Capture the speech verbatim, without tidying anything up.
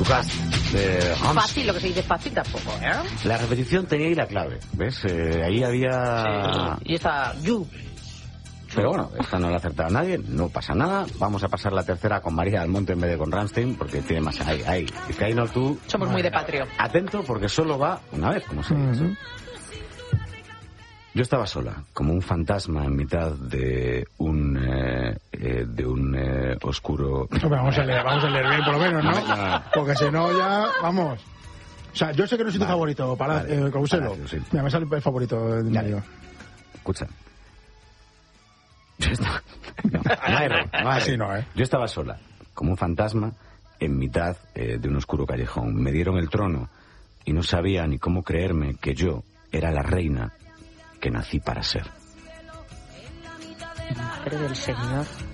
Lucas, eh, Hans, Fácil, lo que se dice fácil tampoco, ¿eh? la repetición tenía ahí la clave, ¿ves? Eh, ahí había... Sí. Y esta, you. Pero bueno, esta no la ha acertado nadie, no pasa nada. Vamos a pasar la tercera con María Almonte en vez de con Rammstein, porque tiene más... Ahí, ahí. Es que ahí no tú... Somos muy de patrio. Atento, porque solo va una vez, como se dice. Uh-huh. Yo estaba sola, como un fantasma en mitad de un eh, eh, de un eh, oscuro... Hombre, vamos a leer, vamos a leer bien por lo menos, ¿no? No, no, no. Porque si no ya, vamos. O sea, yo sé que no soy tu Vale. favorito, para Vale. eh, Causelo. Palacio, sí. Mira, me sale el favorito de Dale. Mario. Escucha. Yo estaba... No, no hay error, no hay Así error. no, ¿eh? Yo estaba sola, como un fantasma en mitad eh, de un oscuro callejón. Me dieron el trono y no sabía ni cómo creerme que yo era la reina que nací para ser. Madre del Señor.